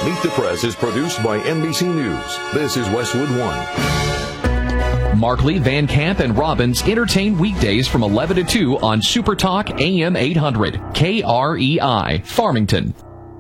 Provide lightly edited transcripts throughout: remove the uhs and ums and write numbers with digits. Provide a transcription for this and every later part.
Meet the Press is produced by NBC News. This is Westwood One. Markley, Van Camp, and Robbins entertain weekdays from 11 to 2 on Super Talk AM 800, KREI, Farmington.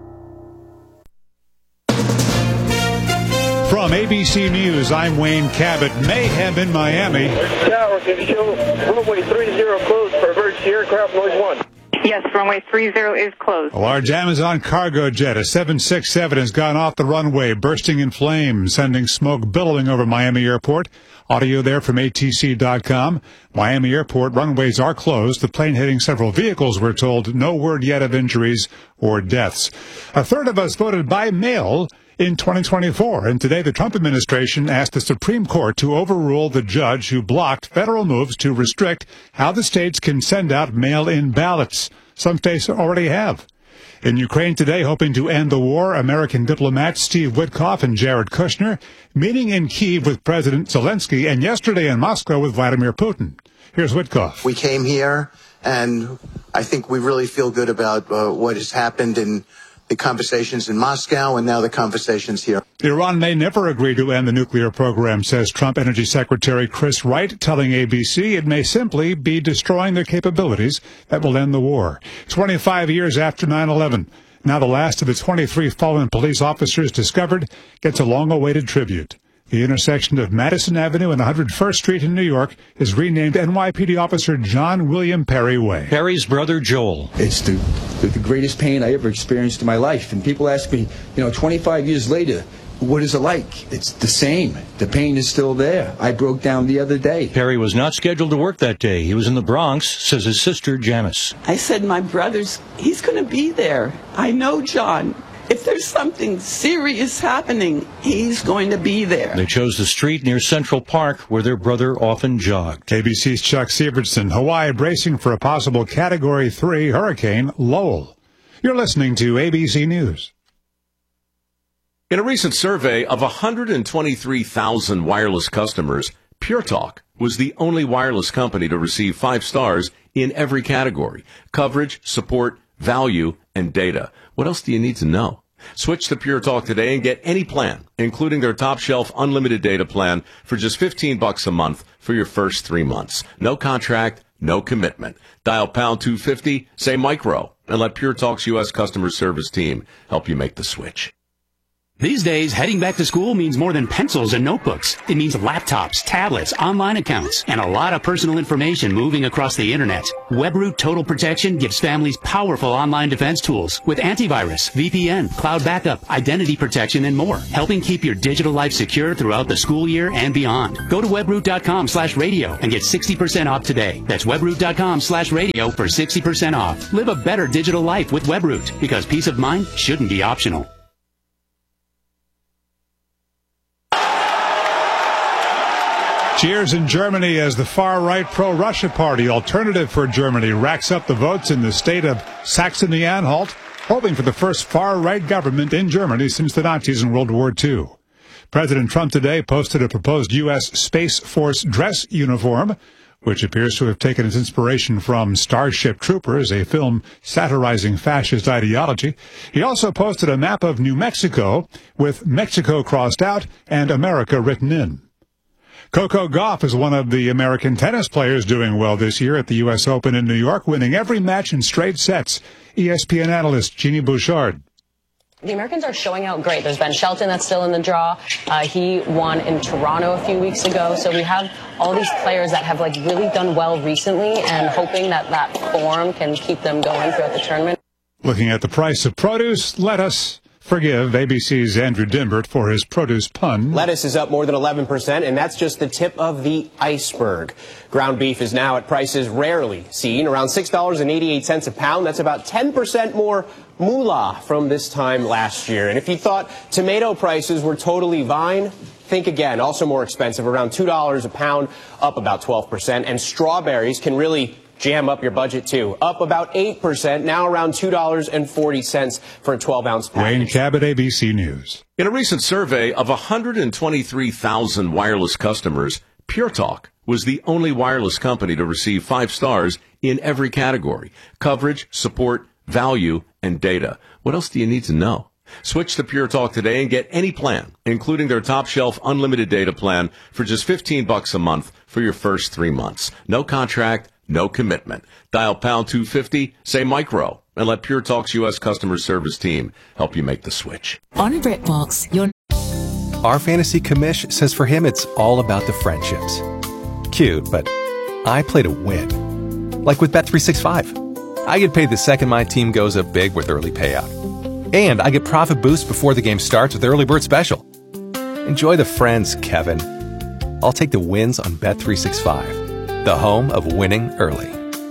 From ABC News, I'm Wayne Cabot. Mayhem in Miami. Tower can show runway 30 closed for emergency aircraft noise 1. Yes, runway 30 is closed. A large Amazon cargo jet, a 767, has gone off the runway, bursting in flames, sending smoke billowing over Miami Airport. Audio there from ATC.com. Miami Airport runways are closed. The plane hitting several vehicles, we're told. No word yet of injuries or deaths. A third of us voted by mail in 2024, and today the Trump administration asked the Supreme Court to overrule the judge who blocked federal moves to restrict how the states can send out mail-in ballots. Some states already have. In Ukraine today, hoping to end the war, American diplomats Steve Witkoff and Jared Kushner meeting in Kyiv with President Zelensky, and yesterday in Moscow with Vladimir Putin. Here's Witkoff. We came here, and I think we really feel good about what has happened in the conversations in Moscow and now the conversations here. Iran may never agree to end the nuclear program, says Trump Energy Secretary Chris Wright, telling ABC it may simply be destroying their capabilities that will end the war. 25 years after 9/11, now the last of the 23 fallen police officers discovered gets a long-awaited tribute. The intersection of Madison Avenue and 101st Street in New York is renamed NYPD Officer John William Perry Way. Perry's brother, Joel. It's the greatest pain I ever experienced in my life. And people ask me, 25 years later, what is it like? It's the same. The pain is still there. I broke down the other day. Perry was not scheduled to work that day. He was in the Bronx, says his sister, Janice. I said, my brother's, he's going to be there. I know John. If there's something serious happening, he's going to be there. They chose the street near Central Park where their brother often jogged. ABC's Chuck Severson. Hawaii bracing for a possible Category 3 hurricane, Lowell. You're listening to ABC News. In a recent survey of 123,000 wireless customers, Pure Talk was the only wireless company to receive 5 stars in every category: coverage, support, value, and data. What else do you need to know? Switch to Pure Talk today and get any plan, including their top shelf unlimited data plan for just $15 a month for your first 3 months. No contract, no commitment. Dial pound 250, say micro, and let Pure Talk's U.S. customer service team help you make the switch. These days, heading back to school means more than pencils and notebooks. It means laptops, tablets, online accounts, and a lot of personal information moving across the internet. WebRoot Total Protection gives families powerful online defense tools with antivirus, VPN, cloud backup, identity protection, and more, helping keep your digital life secure throughout the school year and beyond. Go to webroot.com/radio and get 60% off today. That's webroot.com/radio for 60% off. Live a better digital life with WebRoot, because peace of mind shouldn't be optional. Cheers in Germany as the far-right pro-Russia party, Alternative for Germany, racks up the votes in the state of Saxony-Anhalt, hoping for the first far-right government in Germany since the Nazis in World War II. President Trump today posted a proposed U.S. Space Force dress uniform, which appears to have taken its inspiration from Starship Troopers, a film satirizing fascist ideology. He also posted a map of New Mexico with Mexico crossed out and America written in. Coco Gauff is one of the American tennis players doing well this year at the U.S. Open in New York, winning every match in straight sets. ESPN analyst Jeannie Bouchard. The Americans are showing out great. There's Ben Shelton that's still in the draw. He won in Toronto a few weeks ago. So we have all these players that have really done well recently, and hoping that form can keep them going throughout the tournament. Looking at the price of produce, lettuce. Forgive ABC's Andrew Dimbert for his produce pun. Lettuce is up more than 11%, and that's just the tip of the iceberg. Ground beef is now at prices rarely seen, around $6.88 a pound. That's about 10% more moolah from this time last year. And if you thought tomato prices were totally fine, think again. Also more expensive, around $2 a pound, up about 12%. And strawberries can really jam up your budget, too. Up about 8%, now around $2.40 for a 12-ounce package. Wayne Cabot, ABC News. In a recent survey of 123,000 wireless customers, Pure Talk was the only wireless company to receive 5 stars in every category: coverage, support, value, and data. What else do you need to know? Switch to Pure Talk today and get any plan, including their top shelf unlimited data plan for just $15 a month for your first 3 months. No contract, no commitment. Dial pound 250, say micro, and let Pure Talk's U.S. customer service team help you make the switch. On BritBox, you're... Our fantasy commish says for him it's all about the friendships. Cute, but I play to win. Like with Bet365. I get paid the second my team goes up big with early payout. And I get profit boost before the game starts with Early Bird Special. Enjoy the friends, Kevin. I'll take the wins on Bet365, the home of winning early.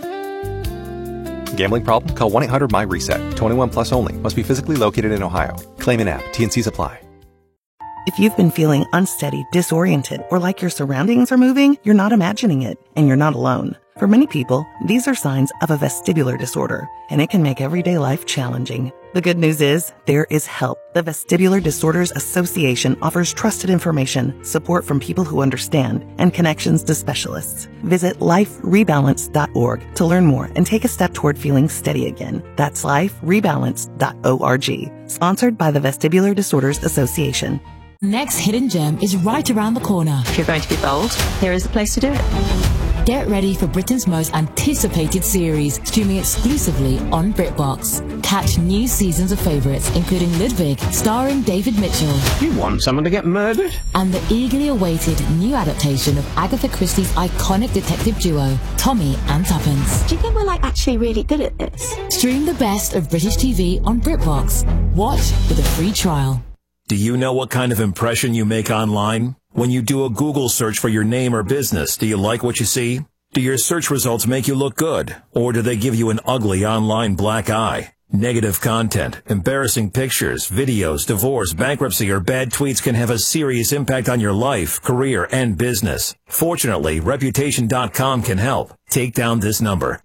Gambling problem? Call 1-800-MY-RESET. 21 plus only. Must be physically located in Ohio. Claim in app. T&Cs apply. If you've been feeling unsteady, disoriented, or like your surroundings are moving, you're not imagining it, and you're not alone. For many people, these are signs of a vestibular disorder, and it can make everyday life challenging. The good news is, there is help. The Vestibular Disorders Association offers trusted information, support from people who understand, and connections to specialists. Visit liferebalance.org to learn more and take a step toward feeling steady again. That's liferebalance.org. Sponsored by the Vestibular Disorders Association. Next hidden gem is right around the corner. If you're going to be bold, here is the place to do it. Get ready for Britain's most anticipated series, streaming exclusively on BritBox. Catch new seasons of favourites, including Ludwig, starring David Mitchell. You want someone to get murdered? And the eagerly awaited new adaptation of Agatha Christie's iconic detective duo, Tommy and Tuppence. Do you think we're actually really good at this? Stream the best of British TV on BritBox. Watch with a free trial. Do you know what kind of impression you make online? When you do a Google search for your name or business, do you like what you see? Do your search results make you look good? Or do they give you an ugly online black eye? Negative content, embarrassing pictures, videos, divorce, bankruptcy, or bad tweets can have a serious impact on your life, career, and business. Fortunately, Reputation.com can help. Take down this number,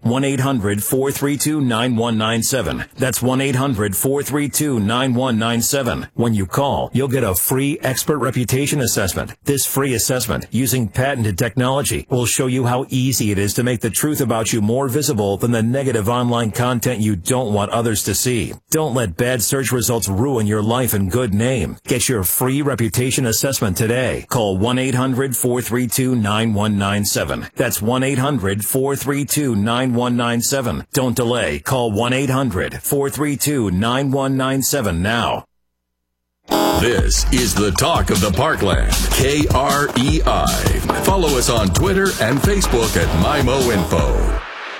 1-800-432-9197. That's 1-800-432-9197. When you call, you'll get a free expert reputation assessment. This free assessment, using patented technology, will show you how easy it is to make the truth about you more visible than the negative online content you don't want others to see. Don't let bad search results ruin your life and good name. Get your free reputation assessment today. Call 1-800-432-9197. That's 1-800-432-9197. Don't delay. Call 1-800-432-9197 now. This is the talk of the Parkland, KREI. Follow us on Twitter and Facebook at MyMoInfo.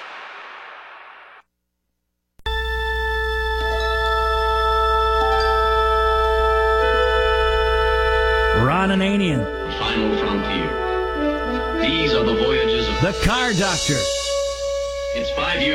Ron Ananian. Final frontier. These are the voyages of the Car Doctor. It's 5 years.